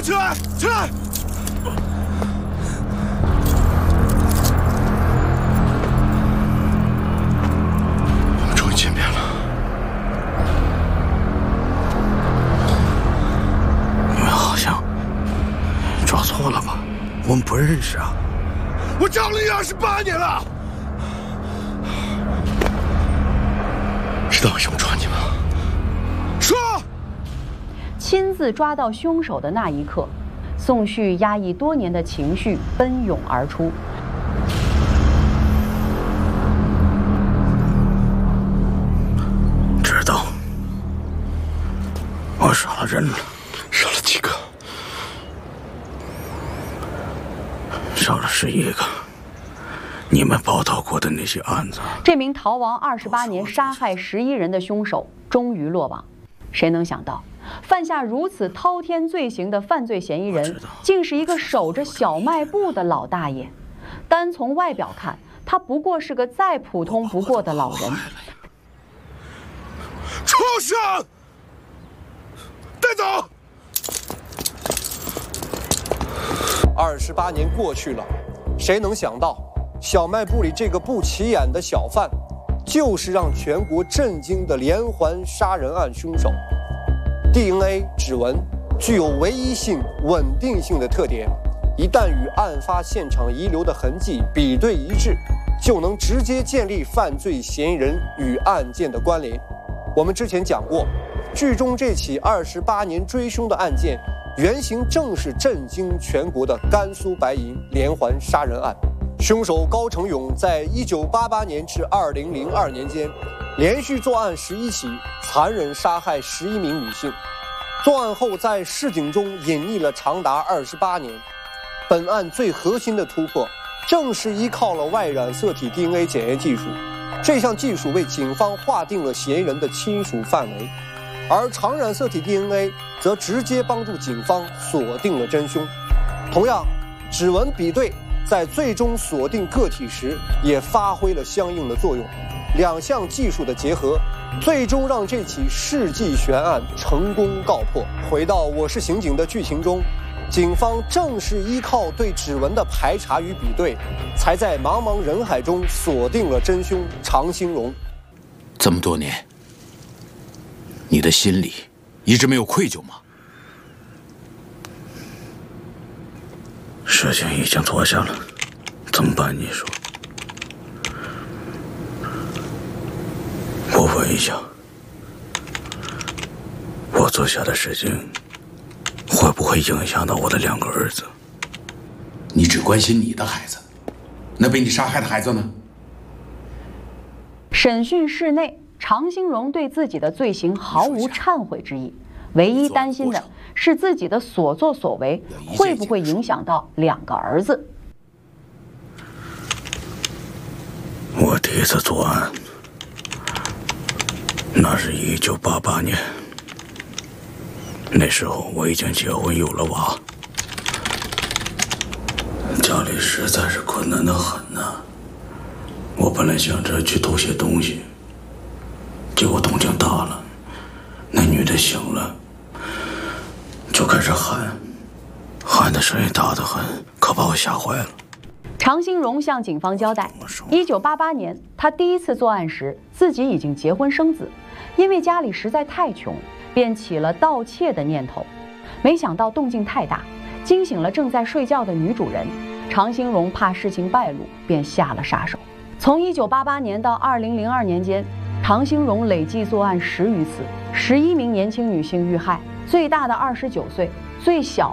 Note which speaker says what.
Speaker 1: 起来，起来！我们终于见面了。
Speaker 2: 你们好像抓错了吧？我们不认识啊。
Speaker 1: 我找了你28年了。知道为什么抓你吗？说。
Speaker 3: 亲自抓到凶手的那一刻，宋旭压抑多年的情绪奔涌而出。
Speaker 2: 知道，我杀了人了。
Speaker 1: 杀了几个？
Speaker 2: 杀了11个。你们报道过的那些案子，
Speaker 3: 这名逃亡28年、杀害11人的凶手终于落网。谁能想到，犯下如此滔天罪行的犯罪嫌疑人，竟是一个守着小卖部的老大爷。单从外表看，他不过是个再普通不过的老人。
Speaker 1: 畜生！带走
Speaker 4: ！28年过去了，谁能想到，小卖部里这个不起眼的小贩，就是让全国震惊的连环杀人案凶手。DNA 指纹具有唯一性、稳定性的特点，一旦与案发现场遗留的痕迹比对一致，就能直接建立犯罪嫌疑人与案件的关联。我们之前讲过，剧中这起28年追凶的案件，原型正是震惊全国的甘肃白银连环杀人案。凶手高成勇在1988年至2002年间，连续作案11起，残忍杀害11名女性。作案后在市井中隐匿了长达28年。本案最核心的突破，正是依靠了外染色体 DNA 检验技术。这项技术为警方划定了嫌疑人的亲属范围，而长染色体 DNA 则直接帮助警方锁定了真凶。同样，指纹比对在最终锁定个体时也发挥了相应的作用。两项技术的结合，最终让这起世纪悬案成功告破。回到《我是刑警》的剧情中，警方正是依靠对指纹的排查与比对，才在茫茫人海中锁定了真凶常兴荣。
Speaker 5: 这么多年，你的心里一直没有愧疚吗？
Speaker 2: 事情已经做下了，怎么办？你说？我问一下，我做下的事情会不会影响到我的2个儿子？
Speaker 5: 你只关心你的孩子，那被你杀害的孩子呢？
Speaker 3: 审讯室内，常兴荣对自己的罪行毫无忏悔之意，唯一担心的是自己的所作所为会不会影响到2个儿子。
Speaker 2: 我第一次作案，那是1988年，那时候我已经结婚有了娃，家里实在是困难的很呐。我本来想着去偷些东西，结果动静大了，那女的醒了，就开始喊的声音大得很，可把我吓坏了。
Speaker 3: 常兴荣向警方交代，1988年他第一次作案时，自己已经结婚生子，因为家里实在太穷，便起了盗窃的念头。没想到动静太大，惊醒了正在睡觉的女主人。常兴荣怕事情败露，便下了杀手。从1988年到2002年间，常兴荣累计作案10余次，11名年轻女性遇害，最大的29岁，最小